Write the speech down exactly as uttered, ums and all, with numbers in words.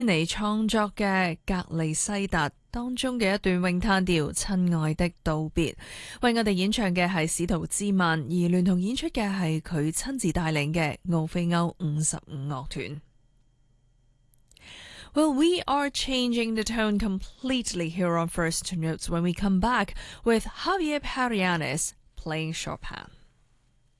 尼創作嘅《格里西特》當中嘅一段詠嘆調《親愛的道別》，為我哋演唱嘅係司徒之曼，而聯同演出嘅係佢親自帶領嘅奧菲歐五十五樂團。Well, we are changing the tone completely here on First Notes when we come back with Javier Parianes playing Chopin.